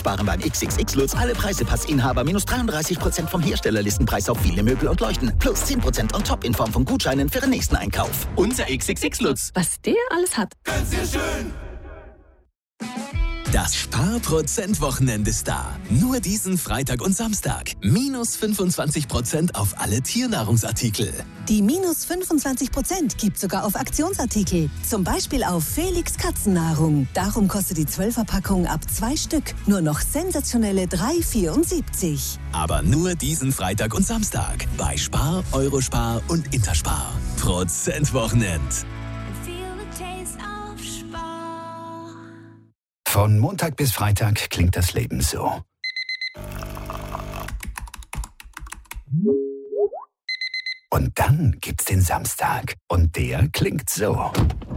sparen beim XXX-Lutz alle Preisepassinhaber minus 33% vom Herstellerlistenpreis auf viele Möbel und Leuchten. Plus 10% on top in Form von Gutscheinen für den nächsten Einkauf. Unser XXX-Lutz. Was der alles hat. Ganz sehr schön. Das Sparprozent-Wochenende ist da. Nur diesen Freitag und Samstag. Minus 25% auf alle Tiernahrungsartikel. Die minus 25% gibt sogar auf Aktionsartikel. Zum Beispiel auf Felix Katzennahrung. Darum kostet die 12er-Packung ab 2 Stück nur noch sensationelle 3,74. Aber nur diesen Freitag und Samstag. Bei Spar, Eurospar und Interspar. Prozentwochenend. Von Montag bis Freitag klingt das Leben so. Und dann gibt's den Samstag. Und der klingt so.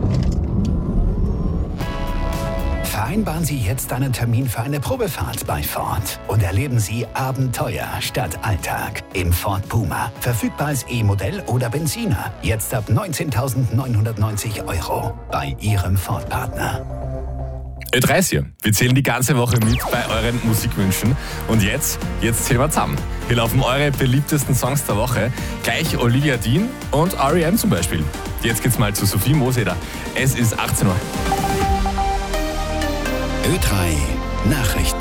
Vereinbaren Sie jetzt einen Termin für eine Probefahrt bei Ford und erleben Sie Abenteuer statt Alltag im Ford Puma. Verfügbar als E-Modell oder Benziner. Jetzt ab 19.990 € bei Ihrem Ford-Partner. Ö30. Wir zählen die ganze Woche mit bei euren Musikwünschen. Und jetzt zählen wir zusammen. Hier laufen eure beliebtesten Songs der Woche. Gleich Olivia Dean und R.E.M. zum Beispiel. Jetzt geht's mal zu Sophie Moseder. Es ist 18 Uhr. Ö3 Nachrichten.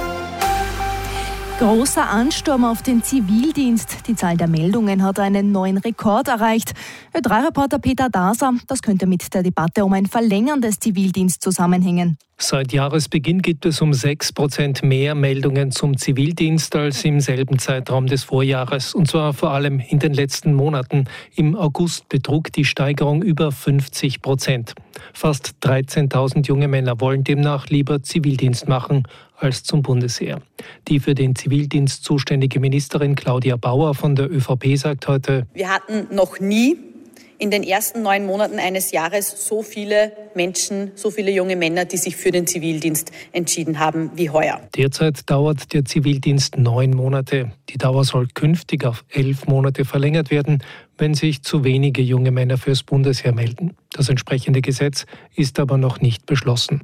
Großer Ansturm auf den Zivildienst. Die Zahl der Meldungen hat einen neuen Rekord erreicht. Ö3-Reporter Peter Daser, das könnte mit der Debatte um ein Verlängern des Zivildienstes zusammenhängen. Seit Jahresbeginn gibt es um 6% mehr Meldungen zum Zivildienst als im selben Zeitraum des Vorjahres. Und zwar vor allem in den letzten Monaten. Im August betrug die Steigerung über 50%. Fast 13.000 junge Männer wollen demnach lieber Zivildienst machen als zum Bundesheer. Die für den Zivildienst zuständige Ministerin Claudia Bauer von der ÖVP sagt heute: Wir hatten noch nie in den ersten 9 Monaten eines Jahres so viele Menschen, so viele junge Männer, die sich für den Zivildienst entschieden haben wie heuer. Derzeit dauert der Zivildienst 9 Monate. Die Dauer soll künftig auf 11 Monate verlängert werden, wenn sich zu wenige junge Männer fürs Bundesheer melden. Das entsprechende Gesetz ist aber noch nicht beschlossen.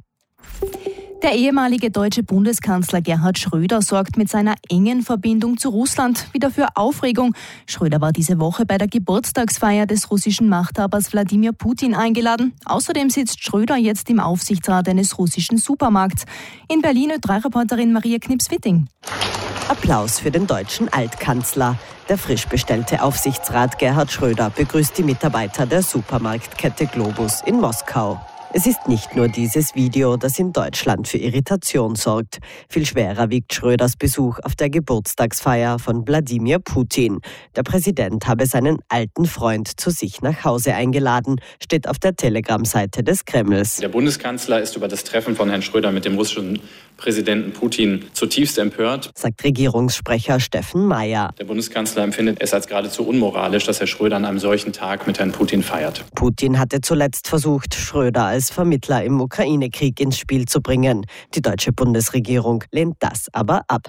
Der ehemalige deutsche Bundeskanzler Gerhard Schröder sorgt mit seiner engen Verbindung zu Russland wieder für Aufregung. Schröder war diese Woche bei der Geburtstagsfeier des russischen Machthabers Wladimir Putin eingeladen. Außerdem sitzt Schröder jetzt im Aufsichtsrat eines russischen Supermarkts. In Berlin Ö3-Reporterin Maria Knips-Witting. Applaus für den deutschen Altkanzler. Der frisch bestellte Aufsichtsrat Gerhard Schröder begrüßt die Mitarbeiter der Supermarktkette Globus in Moskau. Es ist nicht nur dieses Video, das in Deutschland für Irritation sorgt. Viel schwerer wiegt Schröders Besuch auf der Geburtstagsfeier von Wladimir Putin. Der Präsident habe seinen alten Freund zu sich nach Hause eingeladen, steht auf der Telegram-Seite des Kremls. Der Bundeskanzler ist über das Treffen von Herrn Schröder mit dem russischen Präsidenten Putin zutiefst empört, sagt Regierungssprecher Steffen Mayer. Der Bundeskanzler empfindet es als geradezu unmoralisch, dass Herr Schröder an einem solchen Tag mit Herrn Putin feiert. Putin hatte zuletzt versucht, Schröder als Vermittler im Ukraine-Krieg ins Spiel zu bringen. Die deutsche Bundesregierung lehnt das aber ab.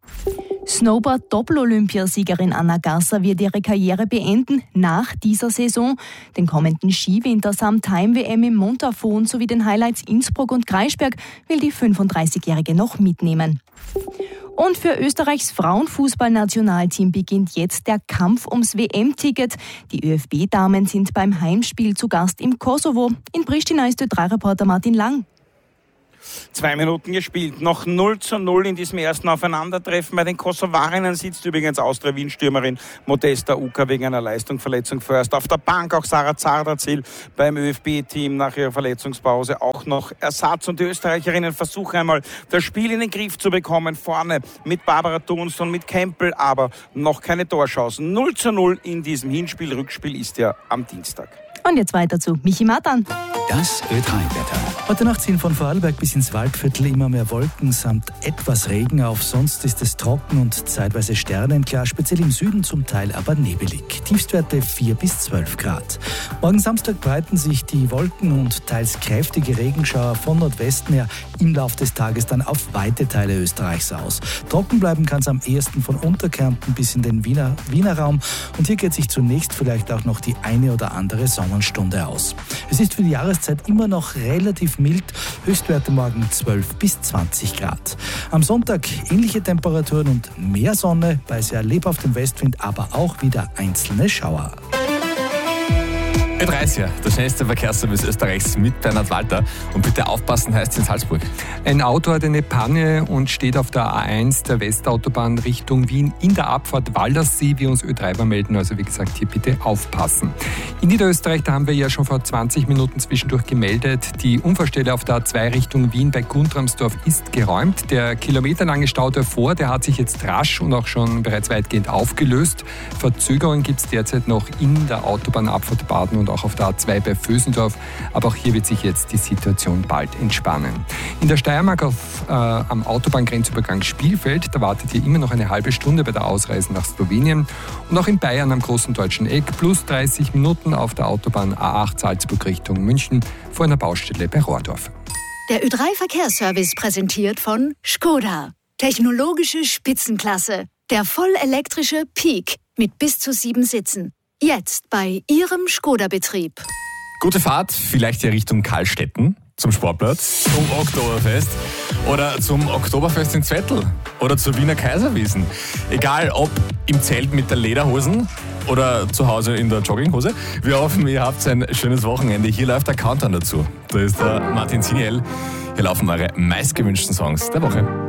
Snowboard-Doppel-Olympiasiegerin Anna Gasser wird ihre Karriere beenden nach dieser Saison. Den kommenden Skiwinter samt Heim-WM im Montafon sowie den Highlights Innsbruck und Kreisberg will die 35-Jährige noch mitnehmen. Und für Österreichs Frauenfußballnationalteam beginnt jetzt der Kampf ums WM-Ticket. Die ÖFB-Damen sind beim Heimspiel zu Gast im Kosovo. In Pristina ist Ö3-Reporter Martin Lang. 2 Minuten gespielt, noch 0:0 in diesem ersten Aufeinandertreffen. Bei den Kosovarinnen sitzt übrigens Austria-Wien-Stürmerin Modesta Uka wegen einer Leistungsverletzung vorerst auf der Bank. Auch Sarah Zardazil beim ÖFB-Team nach ihrer Verletzungspause auch noch Ersatz. Und die Österreicherinnen versuchen einmal, das Spiel in den Griff zu bekommen. Vorne mit Barbara Thunst und mit Kempel, aber noch keine Torchancen. 0:0 in diesem Hinspiel. Rückspiel ist ja am Dienstag. Und jetzt weiter zu Michi Matan. Das Ö3-Wetter. Heute Nacht ziehen von Vorarlberg bis ins Waldviertel immer mehr Wolken samt etwas Regen auf. Sonst ist es trocken und zeitweise sternenklar, speziell im Süden zum Teil aber nebelig. Tiefstwerte 4 bis 12 Grad. Morgen Samstag breiten sich die Wolken und teils kräftige Regenschauer von Nordwesten her im Laufe des Tages dann auf weite Teile Österreichs aus. Trocken bleiben kann es am ehesten von Unterkärnten bis in den Wiener Raum. Und hier geht sich zunächst vielleicht auch noch die eine oder andere Sommer Sonnenstunde aus. Es ist für die Jahreszeit immer noch relativ mild, Höchstwerte morgen 12 bis 20 Grad. Am Sonntag ähnliche Temperaturen und mehr Sonne, bei sehr lebhaftem Westwind, aber auch wieder einzelne Schauer. Ö30, der schnellste Verkehrsservice Österreichs mit Bernhard Walter. Und bitte aufpassen, heißt es in Salzburg. Ein Auto hat eine Panne und steht auf der A1 der Westautobahn Richtung Wien in der Abfahrt Waldersee. Wir uns Ö3 melden, also wie gesagt, hier bitte aufpassen. In Niederösterreich, da haben wir ja schon vor 20 Minuten zwischendurch gemeldet, die Unfallstelle auf der A2 Richtung Wien bei Guntramsdorf ist geräumt. Der kilometerlange Stau davor, der hat sich jetzt rasch und auch schon bereits weitgehend aufgelöst. Verzögerungen gibt es derzeit noch in der Autobahnabfahrt Baden und auch auf der A2 bei Vösendorf. Aber auch hier wird sich jetzt die Situation bald entspannen. In der Steiermark am Autobahngrenzübergang Spielfeld, da wartet hier immer noch eine halbe Stunde bei der Ausreise nach Slowenien. Und auch in Bayern am großen deutschen Eck plus 30 Minuten auf der Autobahn A8 Salzburg Richtung München vor einer Baustelle bei Rohrdorf. Der Ö3-Verkehrsservice präsentiert von Škoda. Technologische Spitzenklasse. Der vollelektrische Peak mit bis zu 7 Sitzen. Jetzt bei Ihrem Škoda-Betrieb. Gute Fahrt, vielleicht ja Richtung Karlstetten, zum Sportplatz, zum Oktoberfest oder zum Oktoberfest in Zwettl oder zur Wiener Kaiserwiesen. Egal ob im Zelt mit der Lederhosen oder zu Hause in der Jogginghose. Wir hoffen, ihr habt ein schönes Wochenende. Hier läuft der Countdown dazu. Da ist der Martin Siniel. Hier laufen eure meistgewünschten Songs der Woche.